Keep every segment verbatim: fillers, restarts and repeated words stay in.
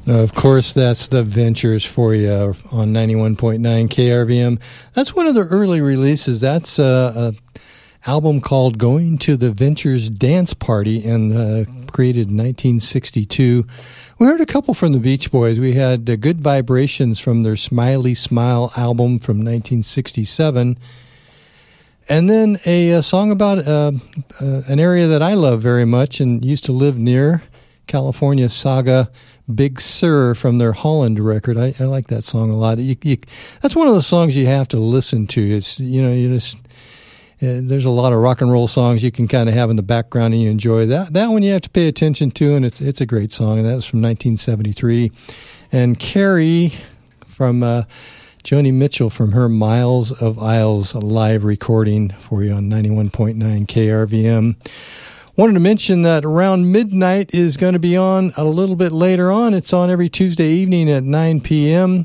Of course, that's the Ventures for you on ninety-one point nine K R V M. That's one of the early releases. That's uh, a album called Going to the Ventures Dance Party, and uh, created in nineteen sixty-two. We heard a couple from the Beach Boys. We had uh, Good Vibrations from their Smiley Smile album from nineteen sixty-seven. And then a, a song about uh, uh, an area that I love very much and used to live near, California Saga, Big Sur from their Holland record. I, I like that song a lot. You, you, that's one of the songs you have to listen to. It's, you know, you just... Uh, there's a lot of rock and roll songs you can kind of have in the background and you enjoy that. That one you have to pay attention to, and it's it's a great song, and that was from nineteen seventy-three. And Carrie from uh, Joni Mitchell from her Miles of Isles live recording for you on ninety-one point nine K R V M. Wanted to mention that Around Midnight is going to be on a little bit later on. It's on every Tuesday evening at nine p.m.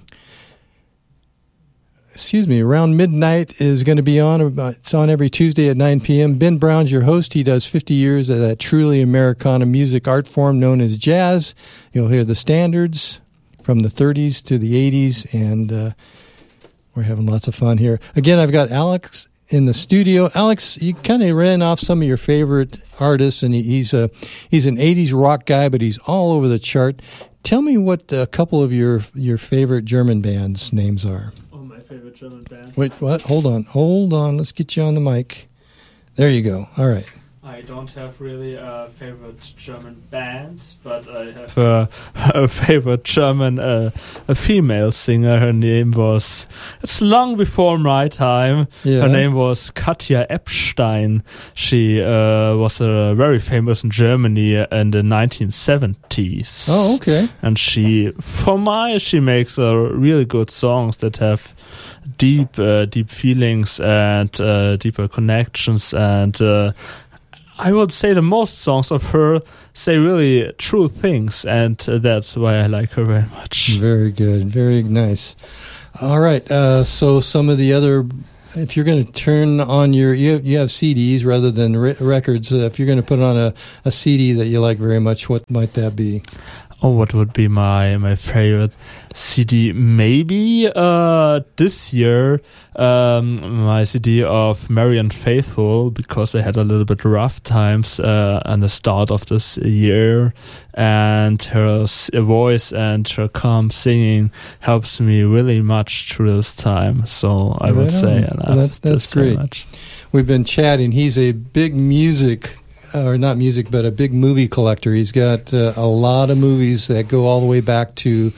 Excuse me, Around Midnight is going to be on. It's on every Tuesday at nine p.m. Ben Brown's your host. He does fifty years of that truly Americana music art form known as jazz. You'll hear the standards from the thirties to the eighties, and uh, we're having lots of fun here. Again, I've got Alex in the studio. Alex, you kind of ran off some of your favorite artists, and he, he's a he's an eighties rock guy, but he's all over the chart. Tell me what a couple of your your favorite German bands' names are. Favorite German band. Wait, what? Hold on. Hold on. Let's get you on the mic. There you go. All right. I don't have really uh, favorite German bands, but I have a, a favorite German uh, a female singer. Her name was, it's long before my time. Yeah. Her name was Katja Epstein. She uh, was uh, very famous in Germany in the nineteen seventies. Oh, okay. And she, for my, she makes uh, really good songs that have deep, uh, deep feelings and uh, deeper connections, and uh, I would say the most songs of her say really true things, and uh, that's why I like her very much. Very good. Very nice. All right. Uh, so some of the other, if you're going to turn on your, you have, you have C Ds rather than re- records. Uh, if you're going to put on a, a C D that you like very much, what might that be? Oh, what would be my, my favorite C D? Maybe uh, this year, um, my C D of Marianne Faithfull, because I had a little bit rough times uh, at the start of this year, and her s- voice and her calm singing helps me really much through this time. So I right would say on. I love that, that's this great. so much. We've been chatting. He's a big music or not music, but a big movie collector. He's got uh, a lot of movies that go all the way back to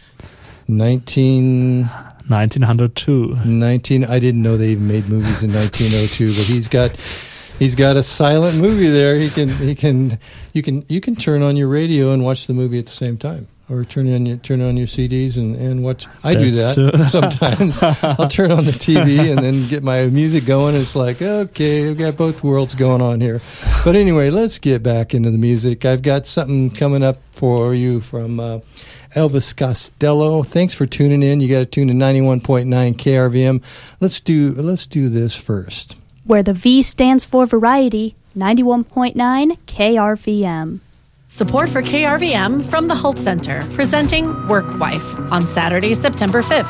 nineteen... nineteen oh two. nineteen I didn't know they even made movies in nineteen oh two, but he's got he's got a silent movie there. He can he can you can you can turn on your radio and watch the movie at the same time, or turn on your turn on your C Ds and, and watch. I do that uh, sometimes. I'll turn on the T V and then get my music going. It's like, okay, we've got both worlds going on here. But anyway, let's get back into the music. I've got something coming up for you from uh, Elvis Costello. Thanks for tuning in. You got to tune in ninety-one point nine K R V M. Let's do let's do this first. Where the V stands for variety, ninety-one point nine K R V M. Support for K R V M from the Hult Center, presenting Work Wife on Saturday, September fifth.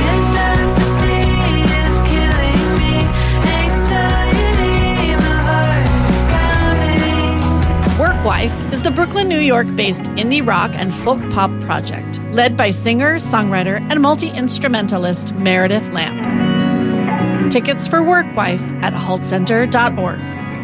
Work Wife is the Brooklyn, New York-based indie rock and folk pop project, led by singer, songwriter, and multi-instrumentalist Meredith Lamp. Tickets for Work Wife at hult center dot org.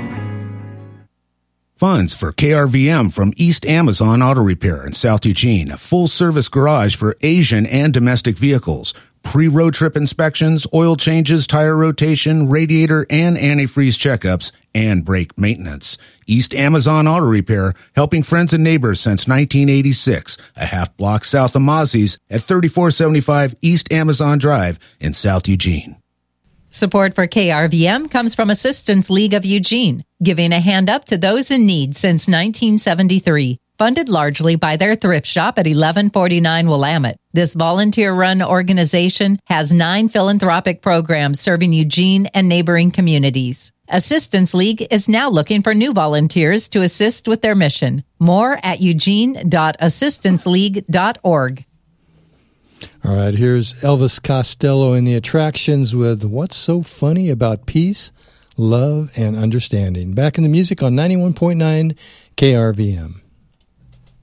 Funds for K R V M from East Amazon Auto Repair in South Eugene, a full-service garage for Asian and domestic vehicles, pre-road trip inspections, oil changes, tire rotation, radiator and antifreeze checkups, and brake maintenance. East Amazon Auto Repair, helping friends and neighbors since nineteen eighty-six, a half block south of Mozzie's at thirty-four seventy-five East Amazon Drive in South Eugene. Support for K R V M comes from Assistance League of Eugene, giving a hand up to those in need since nineteen seventy-three. Funded largely by their thrift shop at eleven forty-nine Willamette. This volunteer-run organization has nine philanthropic programs serving Eugene and neighboring communities. Assistance League is now looking for new volunteers to assist with their mission. More at eugene dot assistance league dot org. All right, here's Elvis Costello in the Attractions with What's So Funny About Peace, Love, and Understanding. Back in the music on ninety-one point nine K R V M.